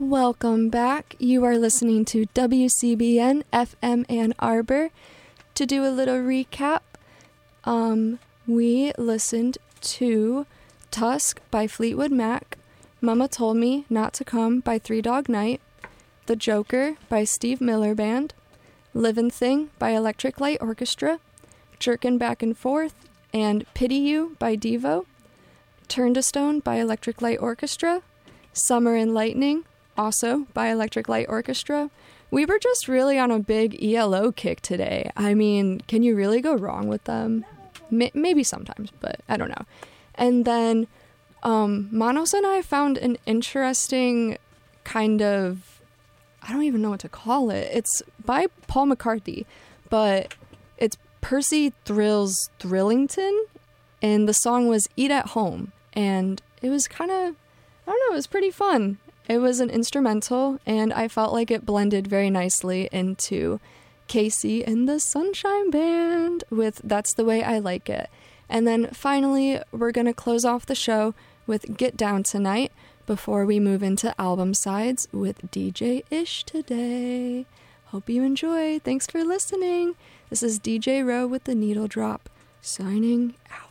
Welcome back. You are listening to WCBN FM Ann Arbor. To do a little recap, we listened to Tusk by Fleetwood Mac, Mama Told Me Not to Come by Three Dog Night, The Joker by Steve Miller Band, Livin' Thing by Electric Light Orchestra, Jerkin' Back and Forth, and Pity You by Devo, Turn to Stone by Electric Light Orchestra, Summer and Lightning, also by Electric Light Orchestra. We were just really on a big ELO kick today. I mean, can you really go wrong with them? Maybe sometimes, but I don't know. And then Manos and I found an interesting kind of, I don't even know what to call it. It's by Paul McCartney, but it's Percy Thrills Thrillington, and the song was Eat at Home. And it was kind of, I don't know, it was pretty fun. It was an instrumental, and I felt like it blended very nicely into Casey and the Sunshine Band with That's the Way I Like It. And then finally, we're going to close off the show with Get Down Tonight before we move into album sides with DJ Ish today. Hope you enjoy. Thanks for listening. This is DJ Rowe with the Needle Drop, signing out.